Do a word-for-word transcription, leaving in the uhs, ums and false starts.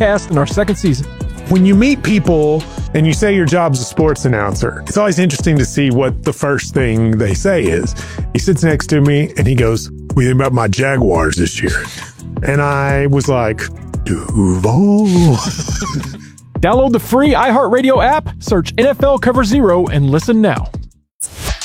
cast in our second season. When you meet people and you say your job's a sports announcer, it's always interesting to see what the first thing they say is. He sits next to me and he goes, "What do you think about my Jaguars this year?" And I was like, Duval. Download the free iHeartRadio app, search N F L Cover Zero, and listen now.